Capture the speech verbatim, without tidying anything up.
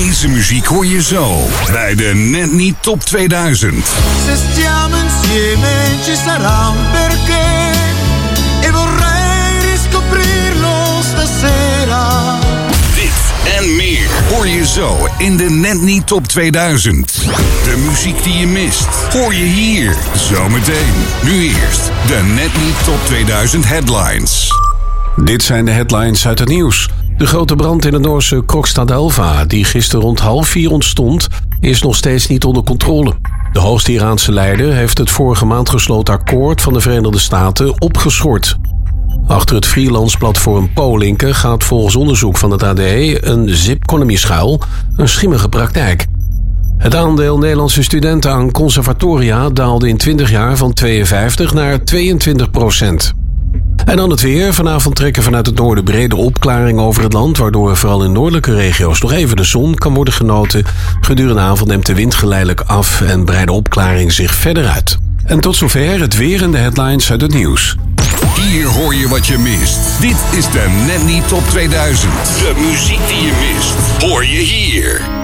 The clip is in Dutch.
Deze muziek hoor je zo bij de Net Niet Top tweeduizend. Se stiamo insieme ci sarà un perché e vorrei riscoprirlo stasera. Dit en meer hoor je zo in de Net Niet Top tweeduizend. De muziek die je mist hoor je hier zometeen. Nu eerst de Net Niet Top tweeduizend headlines. Dit zijn de headlines uit het nieuws. De grote brand in het Noorse Krokstadelva, die gisteren rond half vier ontstond, is nog steeds niet onder controle. De hoogste Iraanse leider heeft het vorige maand gesloten akkoord van de Verenigde Staten opgeschort. Achter het freelance platform Polinke gaat volgens onderzoek van het A D een zip-economy schuil, een schimmige praktijk. Het aandeel Nederlandse studenten aan conservatoria daalde in twintig jaar van tweeënvijftig naar tweeëntwintig procent. En dan het weer. Vanavond trekken vanuit het noorden brede opklaringen over het land, waardoor vooral in noordelijke regio's nog even de zon kan worden genoten. Gedurende de avond neemt de wind geleidelijk af en breidt de opklaring zich verder uit. En tot zover het weer en de headlines uit het nieuws. Hier hoor je wat je mist. Dit is de Net Niet Top tweeduizend. De muziek die je mist, hoor je hier.